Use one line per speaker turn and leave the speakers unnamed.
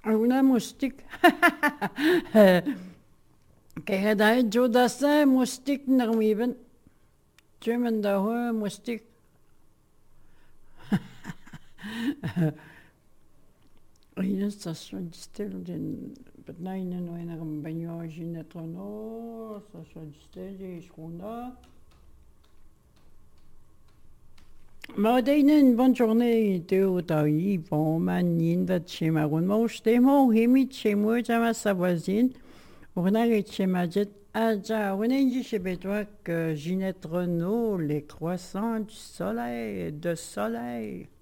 Una moustique. Kaya dahil Jodasa, moustique na rumiban. German daw, moustique. Une station distel den betnainen no en een bagnage netrono, station distel die schona. Maar een bonne journée de taï bon man dat chez ma ron mo stemo hemi chez moi jama sa voisine. On a chez ma jet aja on a dit chez toi que Ginette Renault les croissants du soleil de soleil.